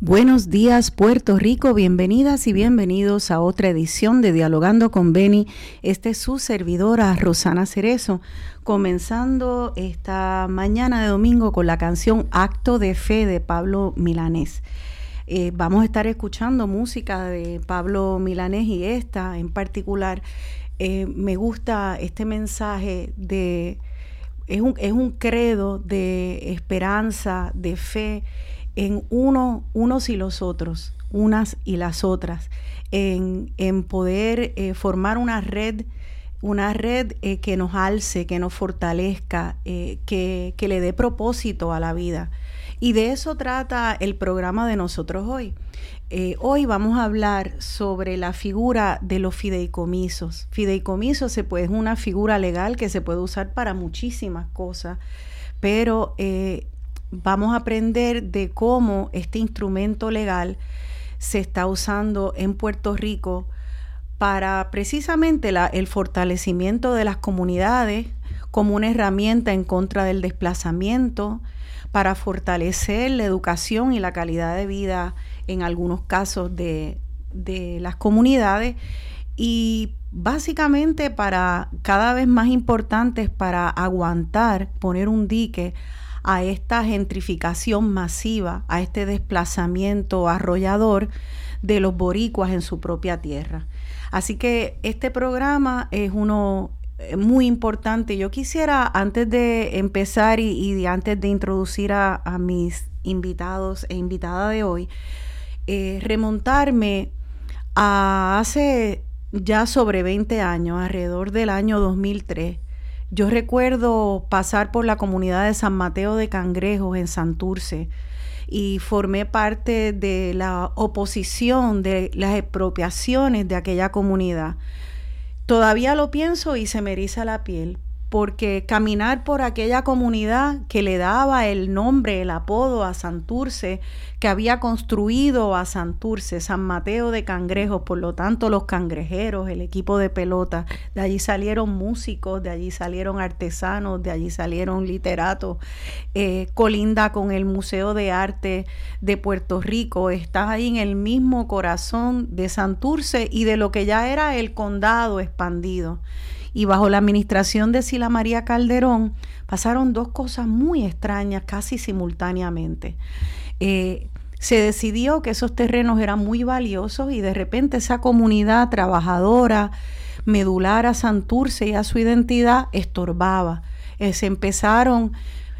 Buenos días, Puerto Rico. Bienvenidas y bienvenidos a otra edición de Dialogando con Beni. Esta es su servidora, Rosana Cerezo, comenzando esta mañana de domingo con la canción Acto de Fe de Pablo Milanés. Vamos a estar escuchando música de Pablo Milanés y esta en particular. Me gusta este mensaje de... Es un credo de esperanza, de fe, en unos y los otros, unas y las otras, en poder formar una red que nos alce, que nos fortalezca, que le dé propósito a la vida. Y de eso trata el programa de nosotros hoy. Hoy vamos a hablar sobre la figura de los fideicomisos. Fideicomisos es una figura legal que se puede usar para muchísimas cosas, pero vamos a aprender de cómo este instrumento legal se está usando en Puerto Rico para precisamente el fortalecimiento de las comunidades como una herramienta en contra del desplazamiento, para fortalecer la educación y la calidad de vida en algunos casos de las comunidades y básicamente para cada vez más importantes para aguantar, poner un dique a esta gentrificación masiva, a este desplazamiento arrollador de los boricuas en su propia tierra. Así que este programa es uno muy importante. Yo quisiera, antes de empezar y antes de introducir a mis invitados e invitada de hoy, remontarme a hace ya sobre 20 años, alrededor del año 2003. Yo recuerdo pasar por la comunidad de San Mateo de Cangrejos en Santurce y formé parte de la oposición de las expropiaciones de aquella comunidad. Todavía lo pienso y se me eriza la piel, porque caminar por aquella comunidad que le daba el nombre, el apodo a Santurce, que había construido a Santurce, San Mateo de Cangrejos, por lo tanto los cangrejeros, el equipo de pelota, de allí salieron músicos, de allí salieron artesanos, de allí salieron literatos, colinda con el Museo de Arte de Puerto Rico, estás ahí en el mismo corazón de Santurce y de lo que ya era el condado expandido. Y bajo la administración de Sila María Calderón pasaron dos cosas muy extrañas casi simultáneamente. Se decidió que esos terrenos eran muy valiosos y de repente esa comunidad trabajadora, medular a Santurce y a su identidad, estorbaba. Se empezaron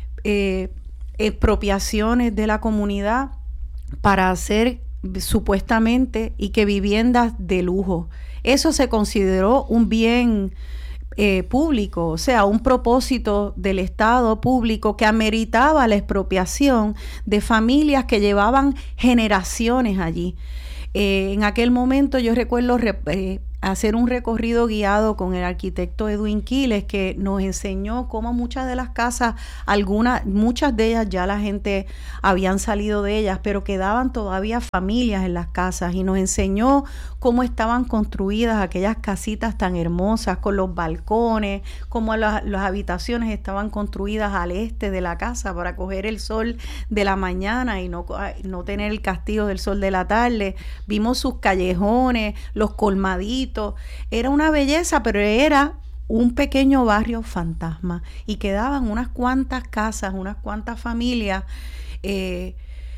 expropiaciones de la comunidad para hacer supuestamente y que viviendas de lujo. Eso se consideró un bien público, o sea, un propósito del Estado público que ameritaba la expropiación de familias que llevaban generaciones allí. En aquel momento yo recuerdo hacer un recorrido guiado con el arquitecto Edwin Quiles, que nos enseñó cómo muchas de las casas, muchas de ellas ya la gente habían salido de ellas, pero quedaban todavía familias en las casas, y nos enseñó cómo estaban construidas aquellas casitas tan hermosas con los balcones, cómo las habitaciones estaban construidas al este de la casa para coger el sol de la mañana y no tener el castigo del sol de la tarde. Vimos sus callejones, los colmaditos. Era una belleza, pero era un pequeño barrio fantasma y quedaban unas cuantas casas, unas cuantas familias que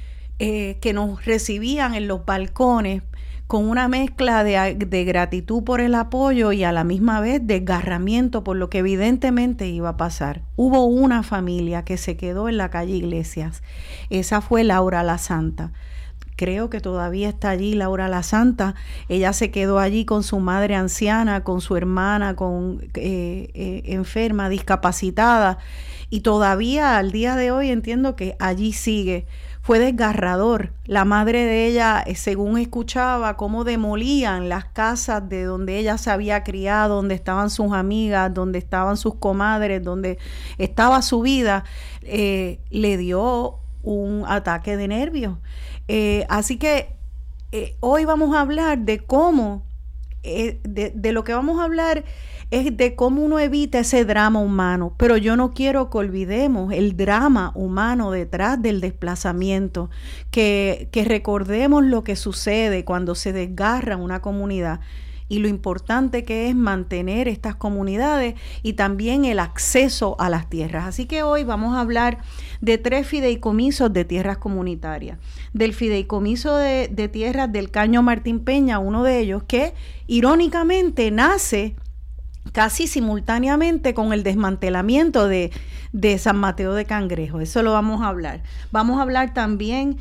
nos recibían en los balcones con una mezcla de gratitud por el apoyo y a la misma vez desgarramiento por lo que evidentemente iba a pasar. Hubo una familia que se quedó en la calle Iglesias. Esa fue Laura la Santa. Creo que todavía está allí Laura la Santa. Ella se quedó allí con su madre anciana, con su hermana enferma, discapacitada, y todavía al día de hoy entiendo que allí sigue. Fue desgarrador. La madre de ella, según escuchaba, cómo demolían las casas de donde ella se había criado, donde estaban sus amigas, donde estaban sus comadres, donde estaba su vida, le dio un ataque de nervios. Así que hoy vamos a hablar de cómo de lo que vamos a hablar es de cómo uno evita ese drama humano, pero yo no quiero que olvidemos el drama humano detrás del desplazamiento, que recordemos lo que sucede cuando se desgarra una comunidad y lo importante que es mantener estas comunidades y también el acceso a las tierras. Así que hoy vamos a hablar de 3 fideicomisos de tierras comunitarias. Del fideicomiso de tierras del Caño Martín Peña, uno de ellos que irónicamente nace casi simultáneamente con el desmantelamiento de San Mateo de Cangrejo. Eso lo vamos a hablar. Vamos a hablar también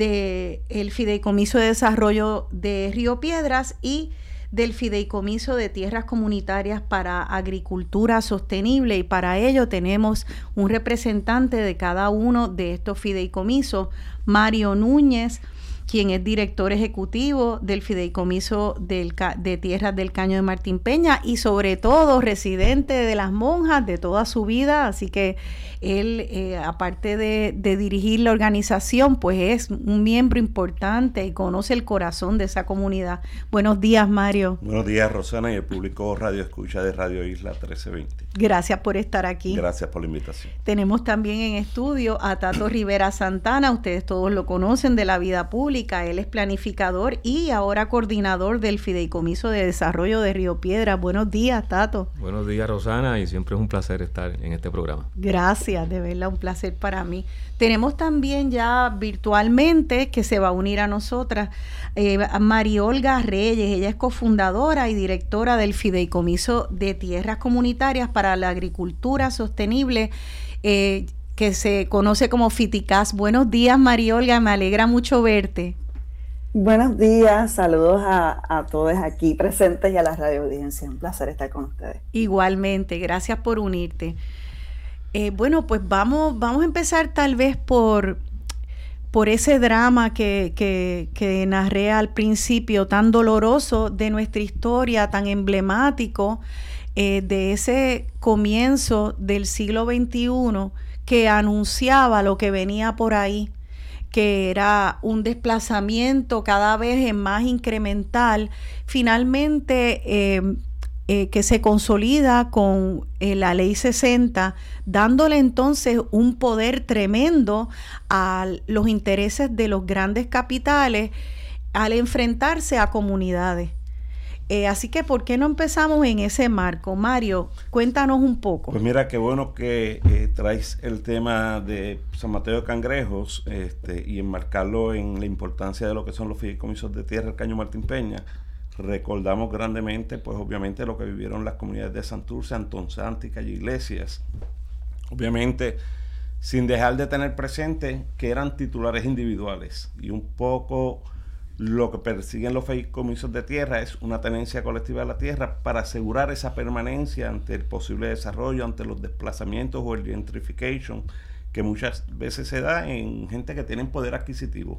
del Fideicomiso de Desarrollo de Río Piedras y del Fideicomiso de Tierras Comunitarias para Agricultura Sostenible, y para ello tenemos un representante de cada uno de estos fideicomisos, Mario Núñez, quien es director ejecutivo del Fideicomiso de Tierras del Caño de Martín Peña y sobre todo residente de Las Monjas de toda su vida, así que él, aparte de dirigir la organización, pues es un miembro importante y conoce el corazón de esa comunidad. Buenos días, Mario. Buenos días, Rosana, y el público Radio Escucha de Radio Isla 1320. Gracias por estar aquí. Gracias por la invitación. Tenemos también en estudio a Tato Rivera Santana, ustedes todos lo conocen de la vida pública, él es planificador y ahora coordinador del Fideicomiso de Desarrollo de Río Piedras. Buenos días, Tato. Buenos días, Rosana, y siempre es un placer estar en este programa. Gracias, de verdad, un placer para mí. Tenemos también ya virtualmente, que se va a unir a nosotras, a Mariolga Reyes. Ella es cofundadora y directora del Fideicomiso de Tierras Comunitarias para la Agricultura Sostenible, que se conoce como FITICAS. Buenos días, Mariolga, me alegra mucho verte. Buenos días, saludos a todos aquí presentes y a la radio audiencia. Un placer estar con ustedes. Igualmente, gracias por unirte. Bueno, pues vamos a empezar tal vez por ese drama que narré al principio, tan doloroso de nuestra historia, tan emblemático de ese comienzo del siglo XXI que anunciaba lo que venía por ahí, que era un desplazamiento cada vez más incremental, finalmente que se consolida con la Ley 60, dándole entonces un poder tremendo a los intereses de los grandes capitales al enfrentarse a comunidades. Así que, ¿por qué no empezamos en ese marco? Mario, cuéntanos un poco. Pues mira, qué bueno que traes el tema de San Mateo de Cangrejos y enmarcarlo en la importancia de lo que son los fideicomisos de tierra del Caño Martín Peña. Recordamos grandemente, pues obviamente, lo que vivieron las comunidades de Santurce, Antón Santi, Calle Iglesias. Obviamente, sin dejar de tener presente que eran titulares individuales y un poco lo que persiguen los fideicomisos de tierra es una tenencia colectiva de la tierra para asegurar esa permanencia ante el posible desarrollo, ante los desplazamientos o el gentrification que muchas veces se da en gente que tienen poder adquisitivo.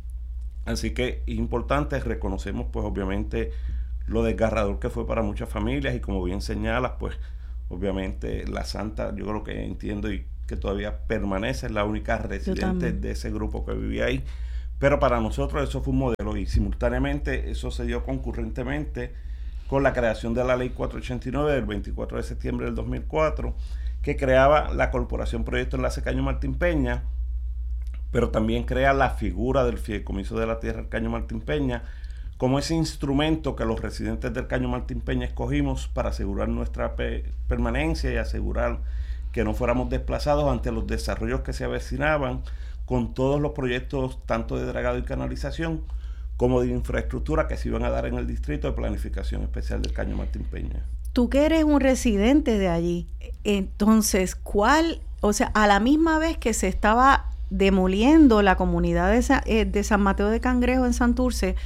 Así que es importante, reconocemos pues obviamente lo desgarrador que fue para muchas familias y como bien señalas, pues obviamente la Santa, yo creo que entiendo y que todavía permanece, es la única residente de ese grupo que vivía ahí. Pero para nosotros eso fue un modelo y simultáneamente eso se dio concurrentemente con la creación de la Ley 489 del 24 de septiembre del 2004, que creaba la Corporación Proyecto Enlace Caño Martín Peña, pero también crea la figura del Fideicomiso de la Tierra del Caño Martín Peña como ese instrumento que los residentes del Caño Martín Peña escogimos para asegurar nuestra permanencia y asegurar que no fuéramos desplazados ante los desarrollos que se avecinaban, con todos los proyectos tanto de dragado y canalización como de infraestructura que se iban a dar en el distrito de planificación especial del Caño Martín Peña. Tú que eres un residente de allí, entonces, a la misma vez que se estaba demoliendo la comunidad de San Mateo de Cangrejo en Santurce,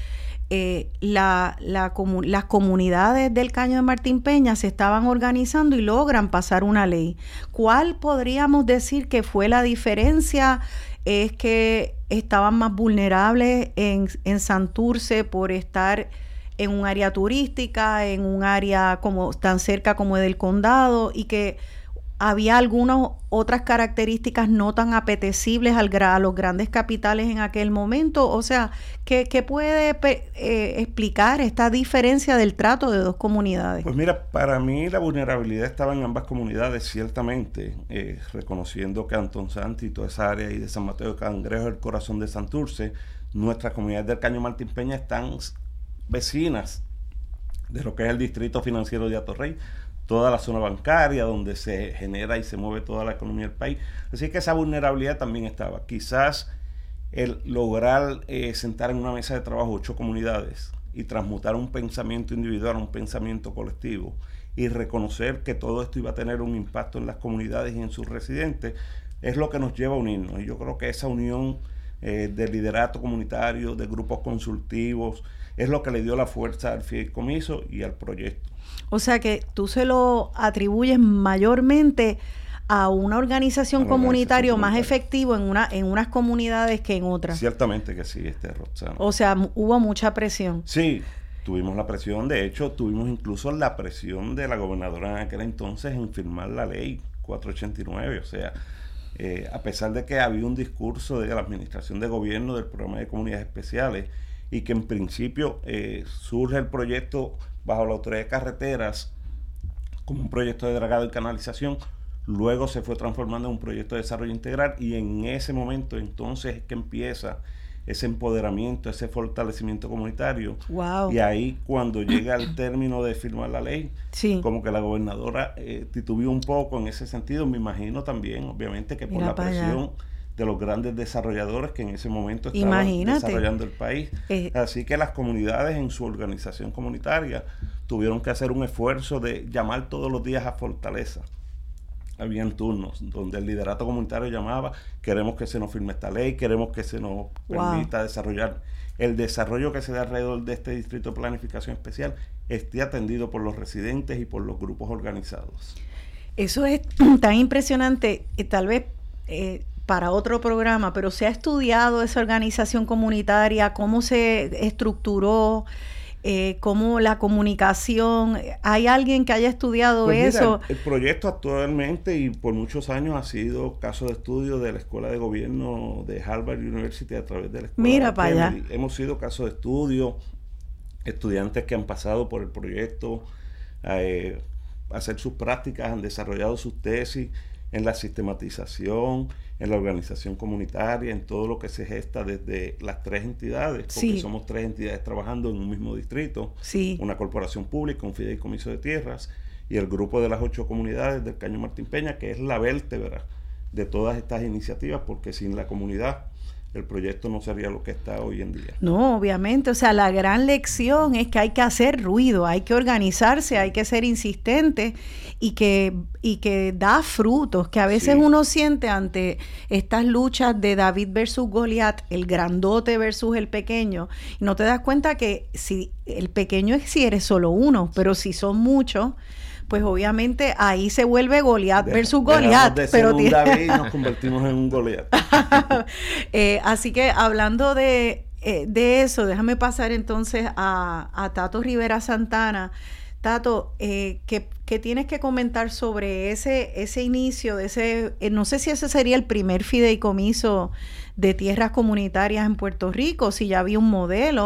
las comunidades del Caño de Martín Peña se estaban organizando y logran pasar una ley. ¿Cuál podríamos decir que fue la diferencia? ¿Es que estaban más vulnerables en Santurce por estar en un área turística, en un área como tan cerca como del condado, y que ¿había algunas otras características no tan apetecibles a los grandes capitales en aquel momento? O sea, ¿qué puede explicar esta diferencia del trato de dos comunidades? Pues mira, para mí la vulnerabilidad estaba en ambas comunidades, ciertamente, reconociendo que Antón Santi y toda esa área y de San Mateo de Cangrejo, el corazón de Santurce, nuestras comunidades del Caño Martín Peña están vecinas de lo que es el distrito financiero de Atorrey, toda la zona bancaria donde se genera y se mueve toda la economía del país. Así que esa vulnerabilidad también estaba. Quizás el lograr sentar en una mesa de trabajo 8 comunidades y transmutar un pensamiento individual a un pensamiento colectivo y reconocer que todo esto iba a tener un impacto en las comunidades y en sus residentes, es lo que nos lleva a unirnos. Y yo creo que esa unión de liderato comunitario, de grupos consultivos, es lo que le dio la fuerza al fideicomiso y al proyecto. O sea que tú se lo atribuyes mayormente a una organización comunitaria más efectivo en unas comunidades que en otras. Ciertamente que sí, Roxana. O sea, hubo mucha presión. Sí, tuvimos la presión. De hecho, tuvimos incluso la presión de la gobernadora en aquel entonces en firmar la ley 489. O sea, a pesar de que había un discurso de la administración de gobierno del programa de comunidades especiales y que en principio surge el proyecto bajo la Autoridad de Carreteras como un proyecto de dragado y canalización, luego se fue transformando en un proyecto de desarrollo integral y en ese momento entonces es que empieza ese empoderamiento, ese fortalecimiento comunitario. Wow. Y ahí cuando llega al término de firmar la ley, sí, como que la gobernadora titubeó un poco en ese sentido, me imagino también, obviamente, que por la presión de los grandes desarrolladores que en ese momento estaban desarrollando el país. Así que las comunidades en su organización comunitaria tuvieron que hacer un esfuerzo de llamar todos los días a fortaleza. Habían turnos donde el liderato comunitario llamaba: queremos que se nos firme esta ley, queremos que se nos permita desarrollar. El desarrollo que se da alrededor de este distrito de planificación especial esté atendido por los residentes y por los grupos organizados. Eso es tan impresionante, tal vez para otro programa, pero ¿se ha estudiado esa organización comunitaria? ¿Cómo se estructuró? ¿Cómo la comunicación? ¿Hay alguien que haya estudiado pues eso? Mira, el proyecto actualmente y por muchos años ha sido caso de estudio de la Escuela de Gobierno de Harvard University a través de la Escuela. Mira para allá. Hemos sido caso de estudio, estudiantes que han pasado por el proyecto a hacer sus prácticas, han desarrollado sus tesis en la sistematización, en la organización comunitaria, en todo lo que se gesta desde las 3 entidades, porque somos 3 entidades trabajando en un mismo distrito, una corporación pública, un fideicomiso de tierras y el grupo de las 8 comunidades del Caño Martín Peña, que es la vértebra de todas estas iniciativas, porque sin la comunidad el proyecto no sería lo que está hoy en día. No, obviamente, o sea, la gran lección es que hay que hacer ruido, hay que organizarse, hay que ser insistente y que da frutos, que a veces uno siente ante estas luchas de David versus Goliat, el grandote versus el pequeño, y no te das cuenta que si el pequeño es si eres solo uno, pero si son muchos, pues obviamente ahí se vuelve Goliat versus Goliat. Pero un David y nos convertimos en un Goliat. Así que hablando de eso, déjame pasar entonces a Tato Rivera Santana. Tato, ¿qué tienes que comentar sobre ese inicio de ese, no sé si ese sería el primer fideicomiso de tierras comunitarias en Puerto Rico, si ya había un modelo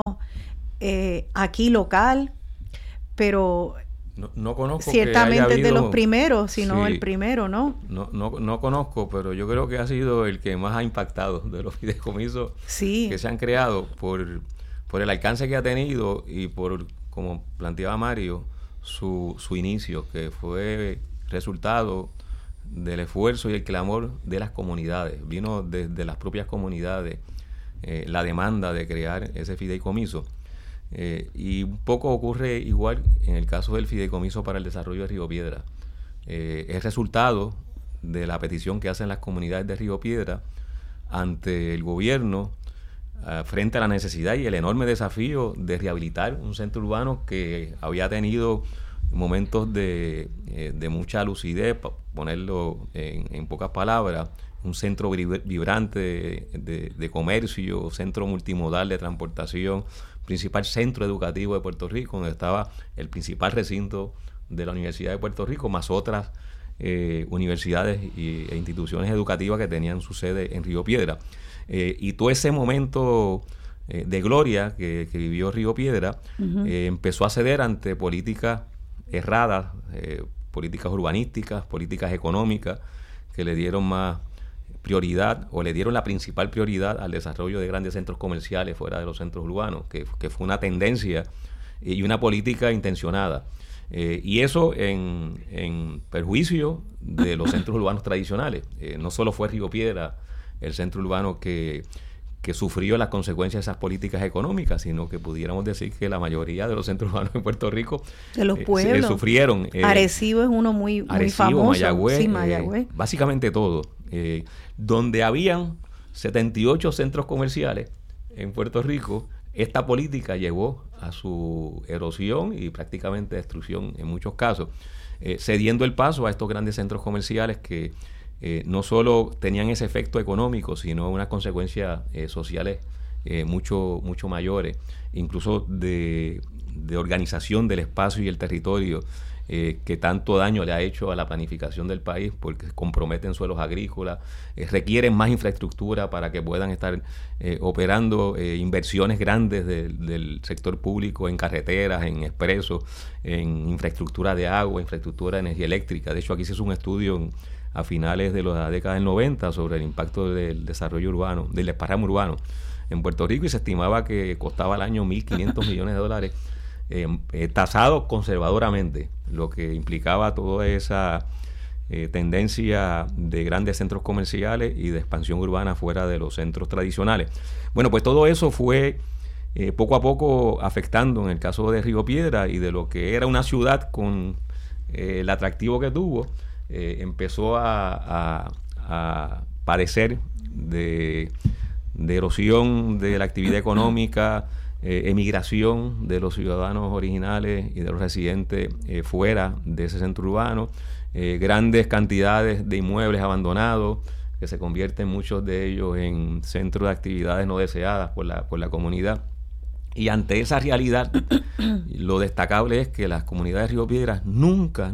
aquí local, pero no conozco. Ciertamente es de los primeros, sino el primero, ¿no? No conozco, pero yo creo que ha sido el que más ha impactado de los fideicomisos que se han creado por el alcance que ha tenido y por, como planteaba Mario, su inicio, que fue resultado del esfuerzo y el clamor de las comunidades. Vino desde las propias comunidades la demanda de crear ese fideicomiso. Y un poco ocurre igual en el caso del fideicomiso para el desarrollo de Río Piedra. Es resultado de la petición que hacen las comunidades de Río Piedra ante el gobierno frente a la necesidad y el enorme desafío de rehabilitar un centro urbano que había tenido momentos de mucha lucidez, para ponerlo en pocas palabras, un centro vibrante de comercio, centro multimodal de transportación, principal centro educativo de Puerto Rico, donde estaba el principal recinto de la Universidad de Puerto Rico, más otras universidades e instituciones educativas que tenían su sede en Río Piedra. Y todo ese momento de gloria que vivió Río Piedra empezó a ceder ante políticas erradas, políticas urbanísticas, políticas económicas, que le dieron más prioridad o le dieron la principal prioridad al desarrollo de grandes centros comerciales fuera de los centros urbanos, que fue una tendencia y una política intencionada. Y eso en perjuicio de los centros urbanos tradicionales. No solo fue Río Piedra el centro urbano que sufrió las consecuencias de esas políticas económicas, sino que pudiéramos decir que la mayoría de los centros urbanos en Puerto Rico de los pueblos sufrieron. Arecibo es uno muy famoso. Mayagüez, sí, Mayagüez. Básicamente todo. Donde habían 78 centros comerciales en Puerto Rico, esta política llevó a su erosión y prácticamente destrucción en muchos casos, cediendo el paso a estos grandes centros comerciales que no solo tenían ese efecto económico, sino unas consecuencias sociales mucho mayores, incluso de organización del espacio y el territorio, que tanto daño le ha hecho a la planificación del país, porque comprometen suelos agrícolas, requieren más infraestructura para que puedan estar operando inversiones grandes del sector público en carreteras, en expresos, en infraestructura de agua, infraestructura de energía eléctrica. De hecho, aquí se hizo un estudio a finales de la década del 90 sobre el impacto del desarrollo urbano, del desparramo urbano en Puerto Rico, y se estimaba que costaba al año $1.500 millones, tasado conservadoramente, lo que implicaba toda esa tendencia de grandes centros comerciales y de expansión urbana fuera de los centros tradicionales. Bueno, pues todo eso fue poco a poco afectando en el caso de Río Piedra, y de lo que era una ciudad con el atractivo que tuvo, empezó a padecer de erosión de la actividad económica, emigración de los ciudadanos originales y de los residentes fuera de ese centro urbano, grandes cantidades de inmuebles abandonados que se convierten muchos de ellos en centros de actividades no deseadas por la comunidad. Y ante esa realidad, lo destacable es que las comunidades de Río Piedras nunca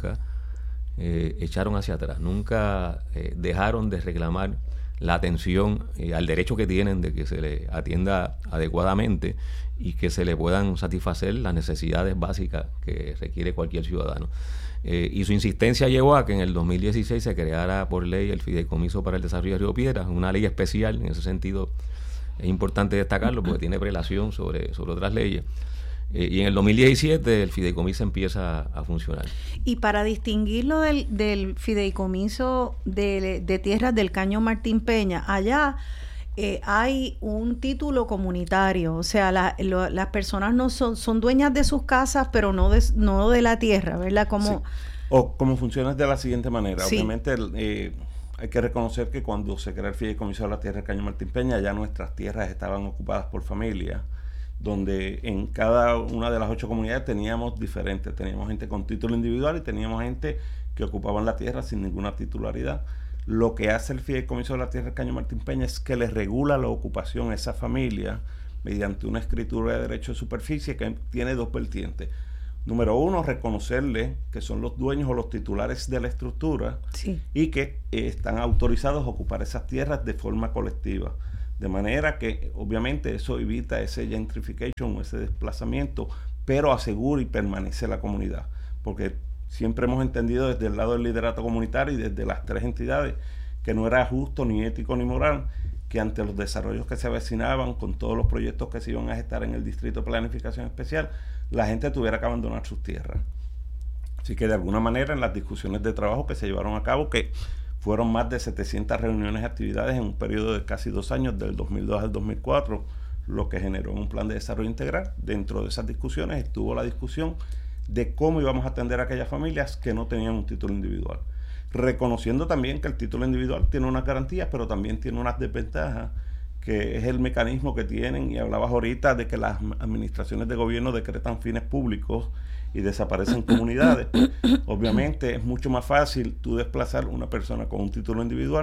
echaron hacia atrás, nunca dejaron de reclamar la atención al derecho que tienen de que se le atienda adecuadamente y que se le puedan satisfacer las necesidades básicas que requiere cualquier ciudadano. Y su insistencia llevó a que en el 2016 se creara por ley el Fideicomiso para el Desarrollo de Río Piedras, una ley especial. En ese sentido es importante destacarlo porque tiene prelación sobre otras leyes. Y en el 2017 el fideicomiso empieza a funcionar. Y para distinguirlo del fideicomiso de tierras del Caño Martín Peña, allá hay un título comunitario, o sea, las personas no son dueñas de sus casas, pero no de la tierra, ¿verdad? Sí. O como funciona de la siguiente manera. Sí. Obviamente hay que reconocer que cuando se crea el fideicomiso de la tierra del Caño Martín Peña, ya nuestras tierras estaban ocupadas por familias, donde en cada una de las 8 comunidades teníamos gente con título individual y teníamos gente que ocupaban la tierra sin ninguna titularidad. Lo que hace el Fideicomiso de la Tierra del Caño Martín Peña es que le regula la ocupación a esa familia mediante una escritura de derecho de superficie que tiene 2 vertientes. Número 1, reconocerle que son los dueños o los titulares de la estructura, sí, y que están autorizados a ocupar esas tierras de forma colectiva. De manera que obviamente eso evita ese gentrification o ese desplazamiento, pero asegura y permanece la comunidad. Porque siempre hemos entendido desde el lado del liderato comunitario y desde las 3 entidades que no era justo, ni ético, ni moral que ante los desarrollos que se avecinaban con todos los proyectos que se iban a gestar en el Distrito de Planificación Especial, la gente tuviera que abandonar sus tierras. Así que de alguna manera en las discusiones de trabajo que se llevaron a cabo, que fueron más de 700 reuniones y actividades en un periodo de casi 2 años, del 2002 al 2004, lo que generó un plan de desarrollo integral. Dentro de esas discusiones estuvo la discusión de cómo íbamos a atender a aquellas familias que no tenían un título individual, reconociendo también que el título individual tiene unas garantías, pero también tiene unas desventajas, que es el mecanismo que tienen, y hablabas ahorita de que las administraciones de gobierno decretan fines públicos y desaparecen comunidades. Obviamente es mucho más fácil tú desplazar una persona con un título individual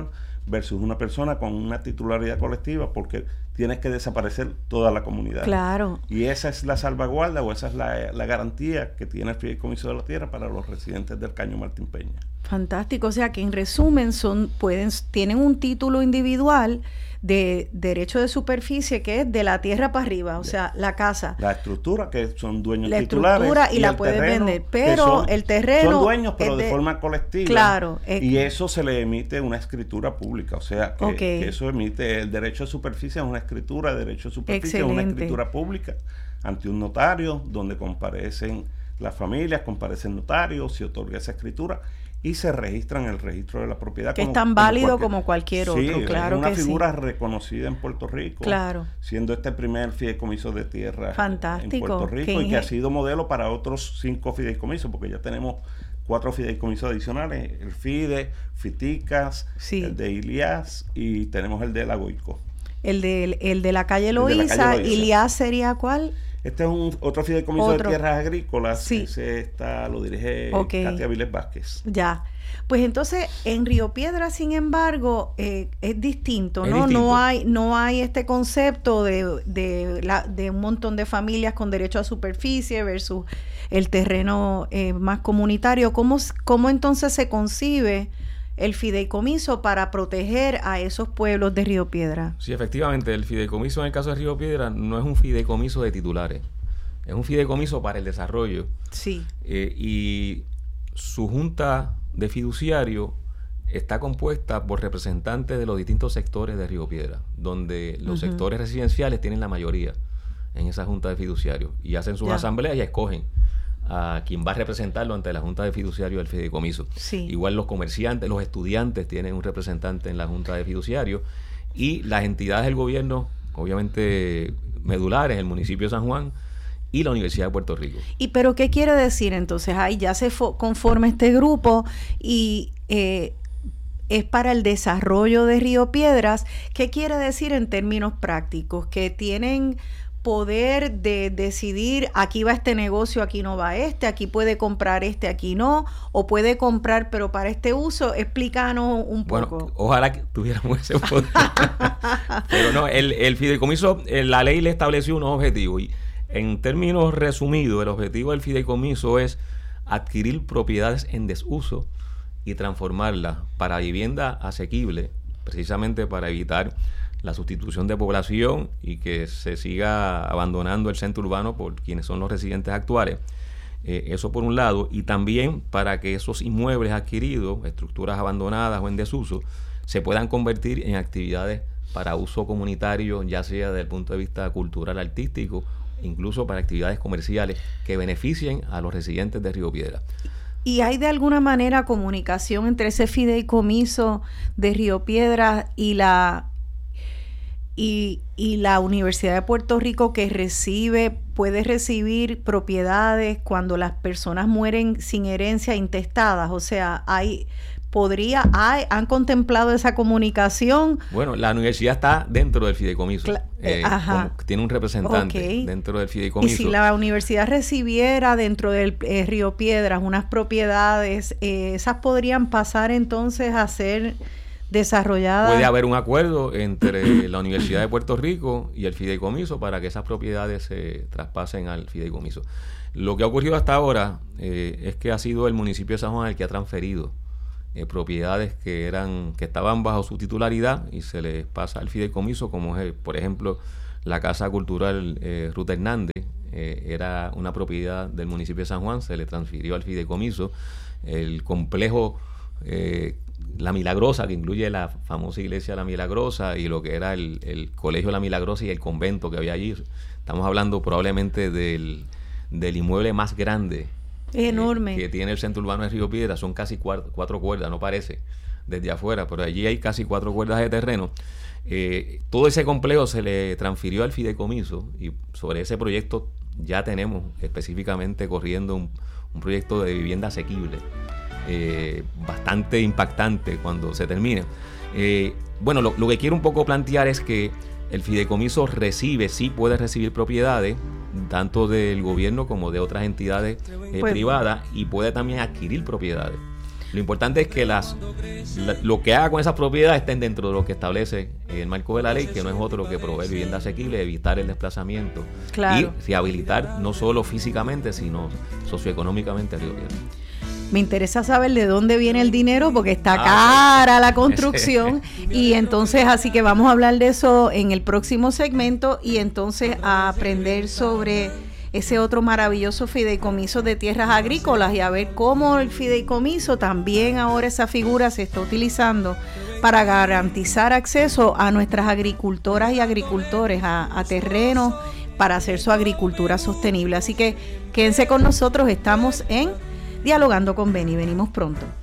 versus una persona con una titularidad colectiva, porque tienes que desaparecer toda la comunidad. Claro. Y esa es la salvaguarda o esa es la garantía que tiene el Fideicomiso de la Tierra para los residentes del Caño Martín Peña. Fantástico, o sea que en resumen tienen un título individual de derecho de superficie que es de la tierra para arriba, o sea, la casa. La estructura, que son dueños la titulares. Estructura y la pueden vender, pero el terreno... Son dueños, pero de forma colectiva. Claro. Y eso se le emite una escritura pública, o sea, que eso emite el derecho de superficie es una escritura, el derecho de superficie es una escritura pública ante un notario, donde comparecen las familias, comparecen notarios, se otorga esa escritura y se registra en el registro de la propiedad. Que es tan válido como cualquier otro, claro que sí. Es una figura reconocida en Puerto Rico, claro, siendo este el primer fideicomiso de tierra fantástico, en Puerto Rico y que ha sido modelo para otros 5 fideicomisos, porque ya tenemos 4 fideicomisos adicionales, el FIDE, FITICAS, el de ILIAS y tenemos el de la GOICO. El de la calle Loíza, ILIAS sería ¿cuál? Este es otro fideicomiso de tierras agrícolas. Sí. Ese lo dirige Katia Viles Vázquez. Ya. Pues entonces, en Río Piedras, sin embargo, es distinto, ¿no? Distinto. No hay este concepto de un montón de familias con derecho a superficie versus el terreno más comunitario. ¿Cómo entonces se concibe el fideicomiso para proteger a esos pueblos de Río Piedras? Sí, efectivamente, el fideicomiso en el caso de Río Piedras no es un fideicomiso de titulares, es un fideicomiso para el desarrollo. Sí. Y su junta de fiduciario está compuesta por representantes de los distintos sectores de Río Piedras, donde los sectores residenciales tienen la mayoría en esa junta de fiduciarios y hacen sus asambleas y escogen a quien va a representarlo ante la Junta de Fiduciarios del Fideicomiso. Sí. Igual los comerciantes, los estudiantes tienen un representante en la Junta de Fiduciarios y las entidades del gobierno, obviamente medulares, el municipio de San Juan y la Universidad de Puerto Rico. ¿Pero qué quiere decir entonces? Ahí ya se conforma este grupo y es para el desarrollo de Río Piedras. ¿Qué quiere decir en términos prácticos? Que tienen poder de decidir, aquí va este negocio, aquí no va este, aquí puede comprar este, aquí no, o puede comprar pero para este uso. Explícanos un poco. Bueno, ojalá que tuviéramos ese poder. Pero no, el fideicomiso, la ley le estableció unos objetivos y en términos resumidos, el objetivo del fideicomiso es adquirir propiedades en desuso y transformarlas para vivienda asequible, precisamente para evitar la sustitución de población y que se siga abandonando el centro urbano por quienes son los residentes actuales. Eso por un lado, y también para que esos inmuebles adquiridos, estructuras abandonadas o en desuso, se puedan convertir en actividades para uso comunitario, ya sea desde el punto de vista cultural, artístico, incluso para actividades comerciales que beneficien a los residentes de Río Piedras. ¿Y hay de alguna manera comunicación entre ese fideicomiso de Río Piedras y la Universidad de Puerto Rico, que puede recibir propiedades cuando las personas mueren sin herencia intestadas? O sea, ¿han contemplado esa comunicación? Bueno, la universidad está dentro del fideicomiso. Tiene un representante dentro del fideicomiso. Y si la universidad recibiera dentro del Río Piedras unas propiedades, ¿esas podrían pasar entonces a ser desarrolladas? Puede haber un acuerdo entre la Universidad de Puerto Rico y el fideicomiso para que esas propiedades se traspasen al fideicomiso. Lo que ha ocurrido hasta ahora es que ha sido el municipio de San Juan el que ha transferido propiedades que estaban bajo su titularidad y se les pasa al fideicomiso, como es, por ejemplo, la Casa Cultural Ruth Hernández, era una propiedad del municipio de San Juan, se le transfirió al fideicomiso. El complejo La Milagrosa, que incluye la famosa iglesia La Milagrosa y lo que era el colegio La Milagrosa y el convento que había allí. Estamos hablando probablemente del inmueble más grande enorme que tiene el centro urbano de Río Piedras. Son casi 4 cuerdas, no parece desde afuera, pero allí hay casi 4 cuerdas de terreno. Todo ese complejo se le transfirió al fideicomiso y sobre ese proyecto ya tenemos específicamente corriendo un proyecto de vivienda asequible bastante impactante cuando se termine. Bueno, lo que quiero un poco plantear es que el fideicomiso sí puede recibir propiedades tanto del gobierno como de otras entidades privadas, y puede también adquirir propiedades. Lo importante es que lo que haga con esas propiedades estén dentro de lo que establece el marco de la ley, que no es otro que proveer vivienda asequible, evitar el desplazamiento y rehabilitar no solo físicamente, sino socioeconómicamente a Río Piedras. Me interesa saber de dónde viene el dinero porque está cara la construcción y entonces así que vamos a hablar de eso en el próximo segmento y entonces a aprender sobre ese otro maravilloso fideicomiso de tierras agrícolas y a ver cómo el fideicomiso también ahora esa figura se está utilizando para garantizar acceso a nuestras agricultoras y agricultores a terrenos para hacer su agricultura sostenible. Así que quédense con nosotros, estamos en Dialogando con Beni, venimos pronto.